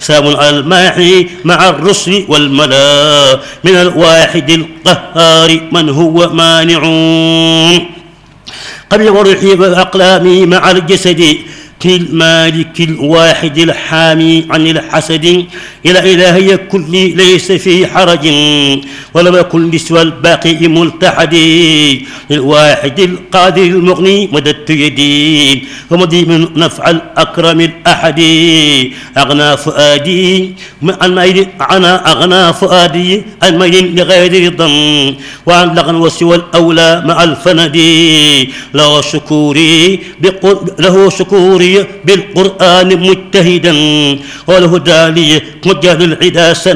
سلام على الماحي مع الرسل والملا من الواحد القهار من هو مانع قبل وروحي وأقلامي مع الجسد المالك الواحد الحامي عن الحسد إلى إلهي كل ليس في حرج ولم يكن سوى الباقي ملتحد للواحد القادر المغني مددت يدي ومضي من نفع الأكرم الأحد أغنى فؤادي أغنى فؤادي عن ميل لغير ضم وعن لغن وسوى الأولى مع الفند له شكوري بالقرآن مجتهدا وله دالي مجال العدا